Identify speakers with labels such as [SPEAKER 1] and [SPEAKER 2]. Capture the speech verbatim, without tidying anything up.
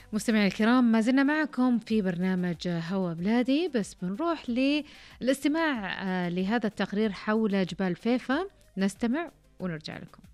[SPEAKER 1] مستمعي الكرام، ما زلنا معكم في برنامج هوا بلادي، بس بنروح للاستماع لهذا التقرير حول جبال فيفا. نستمع ونرجع لكم.